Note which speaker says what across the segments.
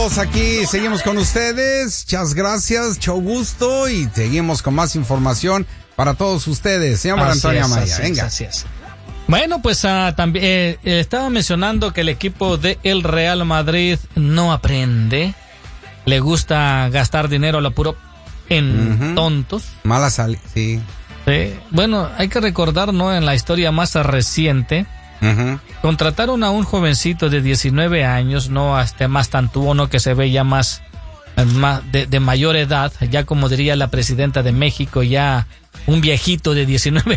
Speaker 1: Aquí seguimos con ustedes, muchas gracias, mucho gusto y seguimos con más información para todos ustedes. Señor Antonio Amaya, venga.
Speaker 2: Así es. Bueno, pues también estaba mencionando que el equipo del Real Madrid no aprende, le gusta gastar dinero a lo puro en tontos.
Speaker 1: Mala salida, sí.
Speaker 2: Sí. Bueno, hay que recordar, ¿no? En la historia más reciente, contrataron a un jovencito de 19 años, no más tantuono, que se ve ya más de mayor edad, ya como diría la presidenta de México, ya un viejito de 19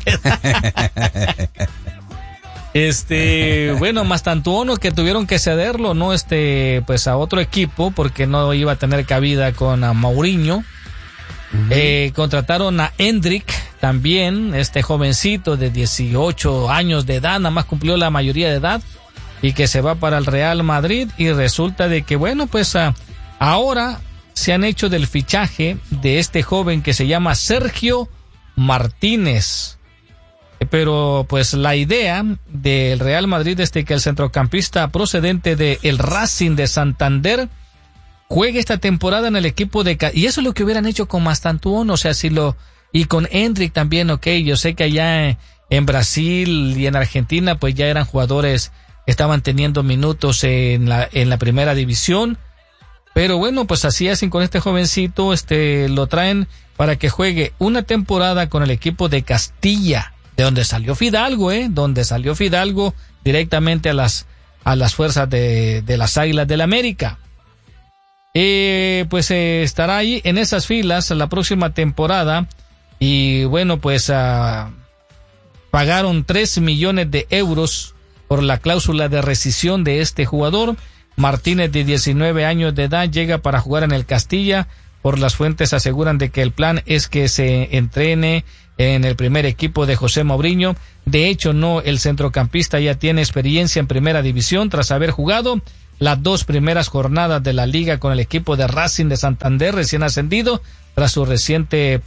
Speaker 2: bueno, más tantuono, que tuvieron que cederlo, ¿no? Pues a otro equipo porque no iba a tener cabida con Mourinho. Contrataron a Endrick también, jovencito de 18 años de edad, nada más cumplió la mayoría de edad y que se va para el Real Madrid, y resulta de que, bueno, pues ahora se han hecho del fichaje de este joven que se llama Sergio Martínez. Pero pues la idea del Real Madrid es de que el centrocampista procedente de el Racing de Santander juegue esta temporada en el equipo y eso es lo que hubieran hecho con Mastantuono, o sea, y con Endrick también, yo sé que allá en Brasil y en Argentina pues ya eran jugadores que estaban teniendo minutos en la primera división, pero bueno, pues así hacen con este jovencito, lo traen para que juegue una temporada con el equipo de Castilla, de donde salió Fidalgo, directamente a las fuerzas de las Águilas del América. Pues estará ahí en esas filas la próxima temporada, y bueno, pues pagaron 3 millones de euros por la cláusula de rescisión de este jugador. Martínez, de 19 años de edad, llega para jugar en el Castilla. Por las fuentes aseguran de que el plan es que se entrene en el primer equipo de José Mourinho. De hecho, el centrocampista ya tiene experiencia en primera división tras haber jugado las 2 primeras jornadas de la liga con el equipo de Racing de Santander, recién ascendido, tras su reciente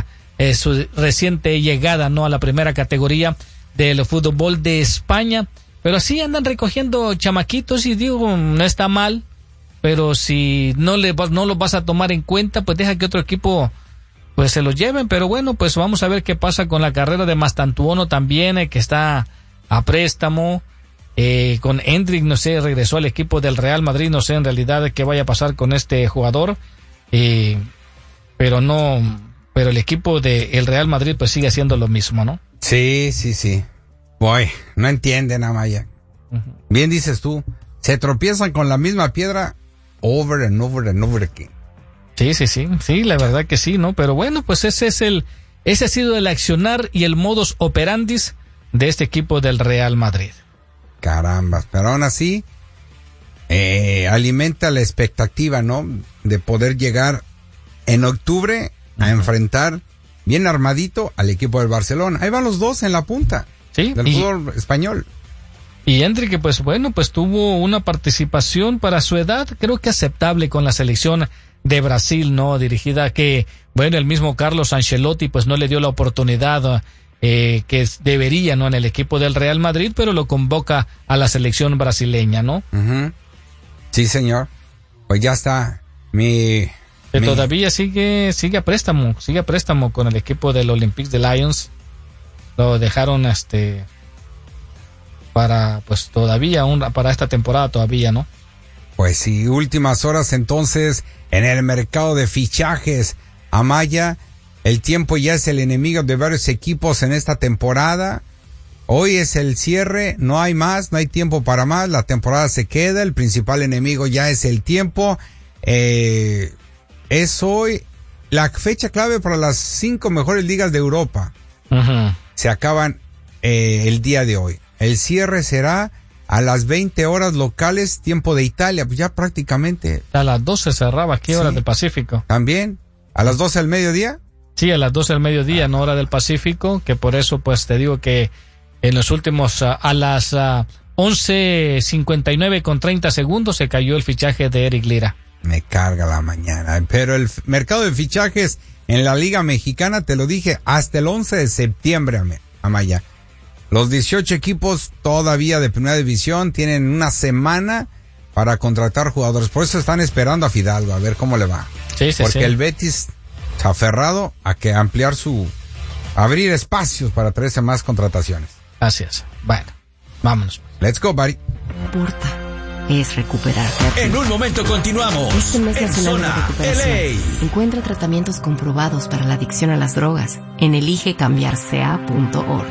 Speaker 2: llegada, a la primera categoría del fútbol de España. Pero sí andan recogiendo chamaquitos, y digo, no está mal, pero si no los vas a tomar en cuenta, pues deja que otro equipo pues se los lleven. Pero bueno, pues vamos a ver qué pasa con la carrera de Mastantuono también, que está a préstamo. Con Endrick, no sé, regresó al equipo del Real Madrid, no sé en realidad qué vaya a pasar con este jugador, pero el equipo del Real Madrid pues sigue haciendo lo mismo, ¿no?
Speaker 1: Sí. Boy, no entienden, Amaya. Bien dices tú, se tropiezan con la misma piedra over and over again.
Speaker 2: Sí, la verdad que sí, ¿no? Pero bueno, pues ese ha sido el accionar y el modus operandis de este equipo del Real Madrid.
Speaker 1: Carambas, pero aún así alimenta la expectativa, ¿no? De poder llegar en octubre a enfrentar bien armadito al equipo del Barcelona. Ahí van los dos en la punta, del fútbol español.
Speaker 2: Y Enrique, pues bueno, pues tuvo una participación para su edad, creo que aceptable, con la selección de Brasil, ¿no? Dirigida que, bueno, el mismo Carlos Ancelotti pues no le dio la oportunidad que debería, ¿no? En el equipo del Real Madrid, pero lo convoca a la selección brasileña, ¿no?
Speaker 1: Sí, señor. Pues ya está.
Speaker 2: Todavía sigue a préstamo con el equipo del Olympique de Lyons. Lo dejaron para pues todavía para esta temporada todavía, ¿no?
Speaker 1: Pues sí, últimas horas entonces en el mercado de fichajes. Amaya, el tiempo ya es el enemigo de varios equipos en esta temporada. Hoy es el cierre, no hay más, no hay tiempo para más, la temporada se queda, el principal enemigo ya es el tiempo. Es hoy la fecha clave para las 5 mejores ligas de Europa. Se acaban el día de hoy. El cierre será a las 20 horas locales, tiempo de Italia, pues ya prácticamente.
Speaker 2: A las 12 cerraba, ¿qué horas del Pacífico?
Speaker 1: ¿También? ¿A las 12 del mediodía?
Speaker 2: Sí, a las 12 del mediodía, no hora del Pacífico, que por eso pues te digo que en los últimos, a las 11:59 con 30 segundos se cayó el fichaje de Eric Lira.
Speaker 1: Me carga la mañana, pero el mercado de fichajes en la Liga Mexicana, te lo dije, hasta el 11 de septiembre, Amaya. Los 18 equipos todavía de primera división tienen una semana para contratar jugadores. Por eso están esperando a Fidalgo, a ver cómo le va.
Speaker 2: Sí,
Speaker 1: porque el Betis se ha aferrado a que abrir espacios para traerse más contrataciones.
Speaker 2: Así es. Bueno, vámonos.
Speaker 1: Let's go, buddy.
Speaker 3: Importa es recuperarte.
Speaker 4: En un momento continuamos.
Speaker 3: Este mes
Speaker 4: en
Speaker 3: nacional de
Speaker 4: Zona
Speaker 3: recuperación.
Speaker 4: LA.
Speaker 3: Encuentra tratamientos comprobados para la adicción a las drogas en eligecambiarca.org.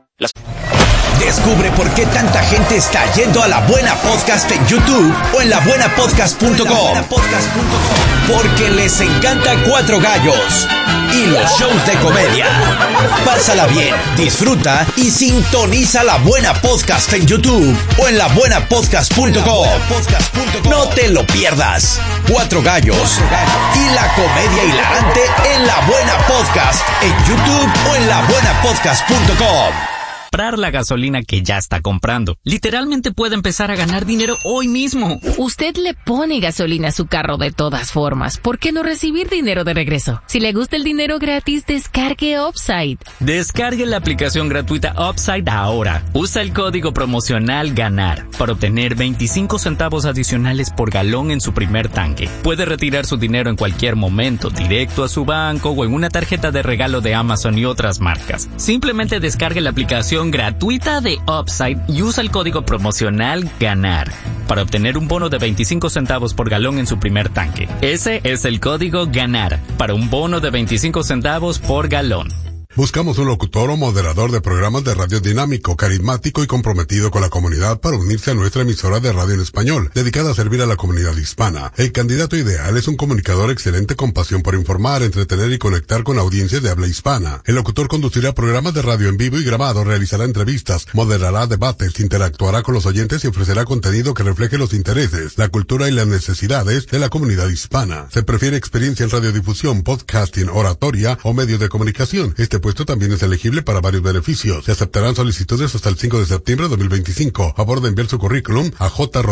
Speaker 4: Descubre por qué tanta gente está yendo a La Buena Podcast en YouTube o en labuenapodcast.com. Porque les encanta Cuatro Gallos y los shows de comedia. Pásala bien, disfruta y sintoniza La Buena Podcast en YouTube o en labuenapodcast.com. No te lo pierdas. Cuatro Gallos y la comedia hilarante en La Buena Podcast en YouTube o en labuenapodcast.com.
Speaker 5: Comprar la gasolina que ya está comprando. Literalmente puede empezar a ganar dinero hoy mismo.
Speaker 6: Usted le pone gasolina a su carro de todas formas. ¿Por qué no recibir dinero de regreso? Si le gusta el dinero gratis, descargue Upside.
Speaker 5: Descargue la aplicación gratuita Upside ahora. Usa el código promocional GANAR para obtener 25 centavos adicionales por galón en su primer tanque. Puede retirar su dinero en cualquier momento, directo a su banco o en una tarjeta de regalo de Amazon y otras marcas. Simplemente descargue la aplicación gratuita de Upside y usa el código promocional GANAR para obtener un bono de 25 centavos por galón en su primer tanque. Ese es el código GANAR para un bono de 25 centavos por galón.
Speaker 7: Buscamos un locutor o moderador de programas de radio dinámico, carismático y comprometido con la comunidad para unirse a nuestra emisora de radio en español, dedicada a servir a la comunidad hispana. El candidato ideal es un comunicador excelente con pasión por informar, entretener y conectar con audiencias de habla hispana. El locutor conducirá programas de radio en vivo y grabado, realizará entrevistas, moderará debates, interactuará con los oyentes y ofrecerá contenido que refleje los intereses, la cultura y las necesidades de la comunidad hispana. Se prefiere experiencia en radiodifusión, podcasting, oratoria o medios de comunicación. Este puesto también es elegible para varios beneficios. Se aceptarán solicitudes hasta el 5 de septiembre de 2025. Favor de enviar su currículum a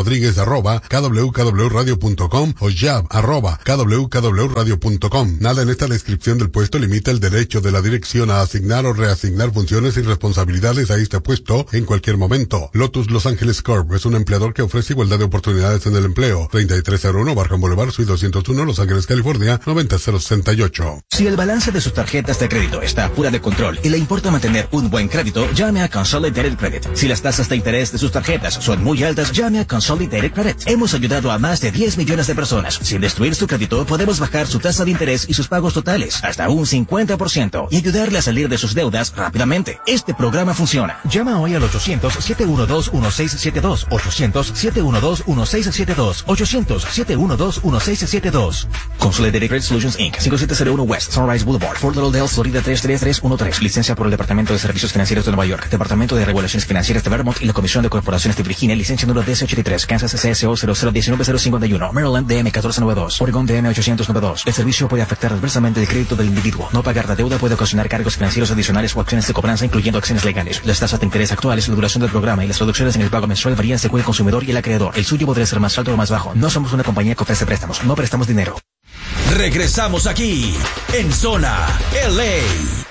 Speaker 7: jrodriguez@kwkradio.com o jab@kwkradio.com. Nada en esta descripción del puesto limita el derecho de la dirección a asignar o reasignar funciones y responsabilidades a este puesto en cualquier momento. Lotus Los Ángeles Corp es un empleador que ofrece igualdad de oportunidades en el empleo. 3301 Barham Boulevard, Suite 201, Los Ángeles, California, 90068.
Speaker 8: Si el balance de sus tarjetas de crédito está fuera de control y le importa mantener un buen crédito, llame a Consolidated Credit. Si las tasas de interés de sus tarjetas son muy altas, llame a Consolidated Credit. Hemos ayudado a más de 10 millones de personas. Sin destruir su crédito, podemos bajar su tasa de interés y sus pagos totales hasta un 50% y ayudarle a salir de sus deudas rápidamente. Este programa funciona. Llama hoy al 800-712-1672. 800-712-1672. 800-712-1672. Consolidated Credit Solutions Inc. 5701 West Sunrise Boulevard, Fort Lauderdale, Florida 33313. Licencia por el Departamento de Servicios Financieros de Nueva York, Departamento de Regulaciones Financieras de Vermont y la Comisión de Corporaciones de Virginia. Licencia número DC83, Kansas CSO 0019051, Maryland DM 1492, Oregon DM 892. El servicio puede afectar adversamente el crédito del individuo. No pagar la deuda puede ocasionar cargos financieros adicionales o acciones de cobranza, incluyendo acciones legales. Las tasas de interés actuales, la duración del programa y las reducciones en el pago mensual varían según el consumidor y el acreedor. El suyo podría ser más alto o más bajo. No somos una compañía que ofrece préstamos. No prestamos dinero.
Speaker 4: Regresamos aquí en Zona LA.